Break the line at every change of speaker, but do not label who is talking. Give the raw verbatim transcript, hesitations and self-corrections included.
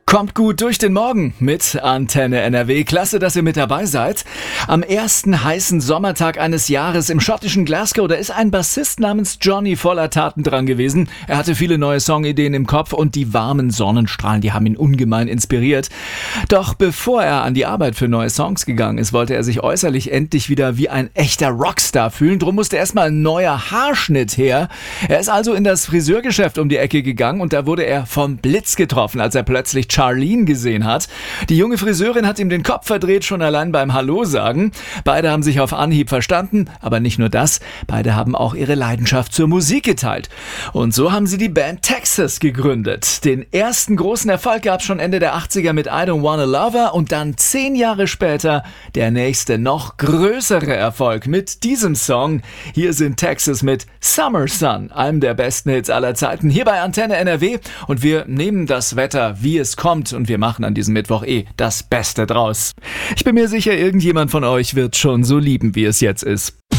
Kommt gut durch den Morgen mit Antenne N R W. Klasse, dass ihr mit dabei seid. Am ersten heißen Sommertag eines Jahres im schottischen Glasgow, da ist ein Bassist namens Johnny voller Taten dran gewesen. Er hatte viele neue Songideen im Kopf und die warmen Sonnenstrahlen, die haben ihn ungemein inspiriert. Doch bevor er an die Arbeit für neue Songs gegangen ist, wollte er sich äußerlich endlich wieder wie ein echter Rockstar fühlen. Drum musste erstmal ein neuer Haarschnitt her. Er ist also in das Friseurgeschäft um die Ecke gegangen und da wurde er vom Blitz getroffen, als er plötzlich Charlene gesehen hat. Die junge Friseurin hat ihm den Kopf verdreht, schon allein beim Hallo sagen. Beide haben sich auf Anhieb verstanden, aber nicht nur das, beide haben auch ihre Leidenschaft zur Musik geteilt. Und so haben sie die Band Texas gegründet. Den ersten großen Erfolg gab es schon Ende der achtziger mit I Don't Wanna Love Her und dann zehn Jahre später der nächste, noch größere Erfolg mit diesem Song. Hier sind Texas mit Summer Sun, einem der besten Hits aller Zeiten, hier bei Antenne N R W, und wir nehmen das Wetter, wie es kommt, und wir machen an diesem Mittwoch eh das Beste draus. Ich bin mir sicher, irgendjemand von euch wird schon so lieben, wie es jetzt ist.